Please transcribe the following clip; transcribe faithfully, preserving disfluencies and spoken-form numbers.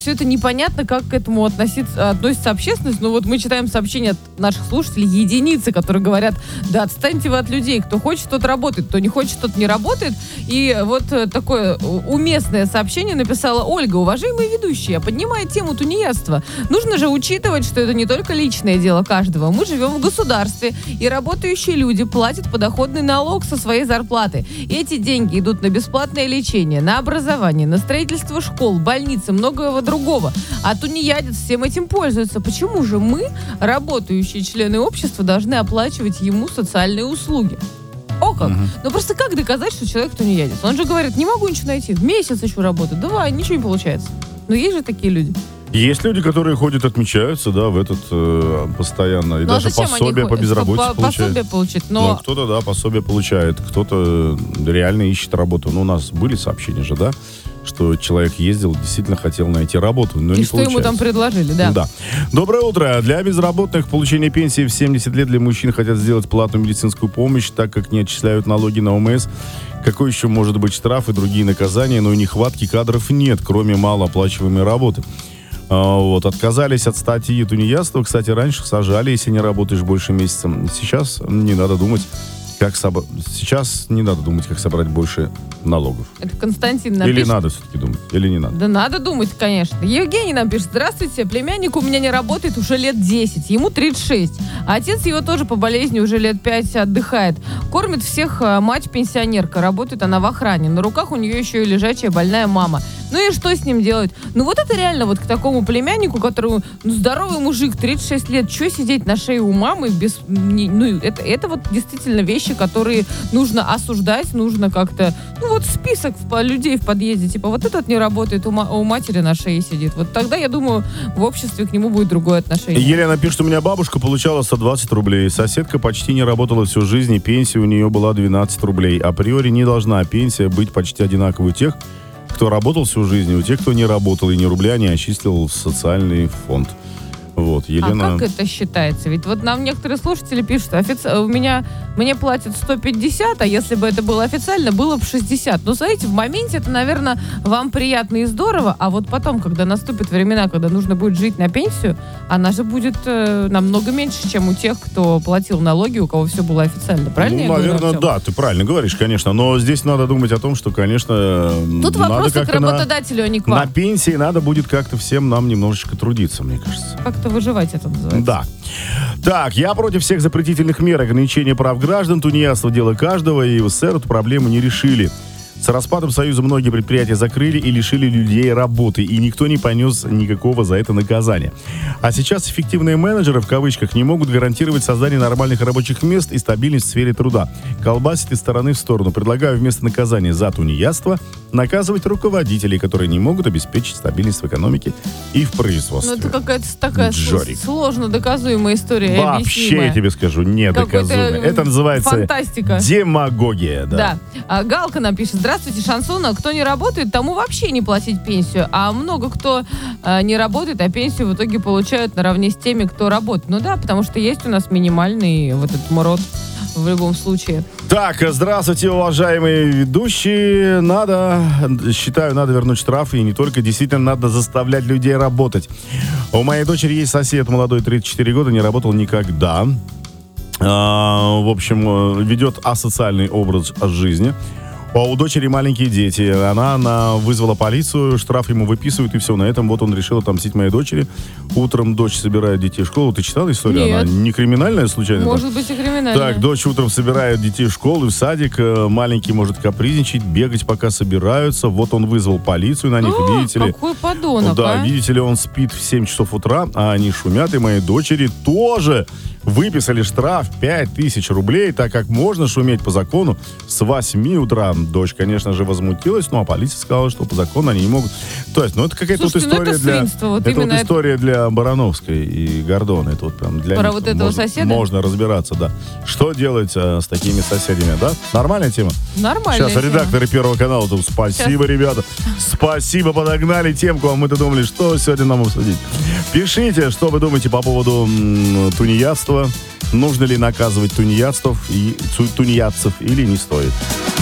Все это непонятно, как к этому относиться, относится общественность. Но вот мы читаем сообщения от наших слушателей, единицы, которые говорят, да отстаньте вы от людей. Кто хочет, тот работает, кто не хочет, тот не работает. И вот такое уместное сообщение написала Ольга. Уважаемые ведущие, поднимая тему тунеядства, нужно же учитывать, что это не только личное дело каждого. Мы живем в государстве, и работающие люди платят подоходный налог со своей зарплаты. И эти деньги идут на бесплатное лечение, на образование, на строительство школ, больницы, многого другого. А тунеядец всем этим пользуется. Почему же мы, работающие члены общества, должны оплачивать ему социальные услуги? О как! Угу. Ну просто как доказать, что человек тунеядец? Он же говорит, не могу ничего найти, месяц еще работать, давай, ничего не получается. Но есть же такие люди. Есть люди, которые ходят, отмечаются, да, в этот э, постоянно. И ну, даже пособие по безработице по, получают. Пособие получить, но... Ну, кто-то, да, пособие получает, кто-то реально ищет работу. Ну, у нас были сообщения же, да, что человек ездил, действительно хотел найти работу, но и не что получается. Ему там предложили, да. Да. Доброе утро. Для безработных получение пенсии в семьдесят лет для мужчин хотят сделать платную медицинскую помощь, так как не отчисляют налоги на ОМС. Какой еще может быть штраф и другие наказания, но и нехватки кадров нет, кроме малооплачиваемой работы. Вот, отказались от статьи тунеядства. Кстати, раньше сажали, если не работаешь больше месяца. Сейчас не надо думать, как собрать. Сейчас не надо думать, как собрать больше налогов. Это Константин напишет. Или надо все-таки думать, или не надо? Да надо думать, конечно. Евгений нам пишет. Здравствуйте, племянник у меня не работает уже лет десять, ему тридцать шесть. А отец его тоже по болезни уже лет пять отдыхает. Кормит всех мать пенсионерка, работает она в охране. На руках у нее еще и лежачая больная мама. Ну и что с ним делать? Ну вот это реально вот к такому племяннику, которому ну, здоровый мужик, тридцать шесть лет, что сидеть на шее у мамы без... Не, ну это, это вот действительно вещи, которые нужно осуждать, нужно как-то... Ну вот список в, людей в подъезде, типа вот этот не работает, у, ма- у матери на шее сидит. Вот тогда, я думаю, в обществе к нему будет другое отношение. Елена пишет, у меня бабушка получала сто двадцать рублей. Соседка почти не работала всю жизнь, и пенсия у нее была двенадцать рублей. Априори не должна пенсия быть почти одинаковой у тех, кто работал всю жизнь, и у тех, кто не работал и ни рубля не отчислил в социальный фонд. Вот, Елена... А как это считается? Ведь вот нам некоторые слушатели пишут, офици... у меня мне платят сто пятьдесят, а если бы это было официально, было бы шестьдесят. Ну, смотрите, в моменте это, наверное, вам приятно и здорово, а вот потом, когда наступят времена, когда нужно будет жить на пенсию, она же будет э, намного меньше, чем у тех, кто платил налоги, у кого все было официально. Правильно? Ну, наверное, да, ты правильно говоришь, конечно. Но здесь надо думать о том, что, конечно... Тут вопрос к работодателю, на, а не к вам. На пенсии надо будет как-то всем нам немножечко трудиться, мне кажется. Как-то выживать это называется. Да. Так, я против всех запретительных мер ограничения прав граждан. Тунеядство — дело каждого, и в СССР эту проблему не решили. С распадом Союза многие предприятия закрыли и лишили людей работы, и никто не понес никакого за это наказания. А сейчас эффективные менеджеры, в кавычках, не могут гарантировать создание нормальных рабочих мест и стабильность в сфере труда. Колбасит из стороны в сторону. Предлагаю вместо наказания за тунеядство наказывать руководителей, которые не могут обеспечить стабильность в экономике и в производстве. Ну, это какая-то такая Джорик. сложно доказуемая история. Вообще, я тебе скажу, недоказуемая. Это называется фантастика. Демагогия. Да. Да. А Галка нам пишет. Здравствуйте, Шансона. Кто не работает, тому вообще не платить пенсию. А много кто э, не работает, а пенсию в итоге получают наравне с теми, кто работает. Ну да, потому что есть у нас минимальный вот этот МРОТ в любом случае. Так, здравствуйте, уважаемые ведущие. Надо, считаю, надо вернуть штрафы, и не только, действительно, надо заставлять людей работать. У моей дочери есть сосед молодой, тридцать четыре года, не работал никогда. А, в общем, ведет асоциальный образ жизни. А у дочери маленькие дети. Она, она вызвала полицию, штраф ему выписывают, и все. На этом вот он решил отомстить моей дочери. Утром дочь собирает детей в школу. Ты читала историю? Нет. Она не криминальная случайно? Может там? быть и криминальная. Так, дочь утром собирает детей в школу, в садик. Маленький может капризничать, бегать, пока собираются. Вот он вызвал полицию на них. О, видите ли? Какой подонок, Да, а? видите ли, он спит в семь часов утра, а они шумят, и моей дочери тоже выписали штраф пять тысяч рублей, так как можно шуметь по закону с восьми утра. Дочь, конечно же, возмутилась, ну а полиция сказала, что по закону они не могут. То есть, ну это какая-то вот история, ну, это для, свинство, вот это вот это... история для Барановской и Гордона. Это вот прям для Про них вот этого можно, соседа? можно разбираться, да. Что делать а, с такими соседями, да? Нормальная тема? Нормальная Сейчас тема. редакторы Первого канала тут. Спасибо, Сейчас. ребята. Спасибо, подогнали темку, а мы-то думали, что сегодня нам обсудить. Пишите, что вы думаете по поводу м, тунеядства. Нужно ли наказывать тунеядцев и тунеядцев или не стоит?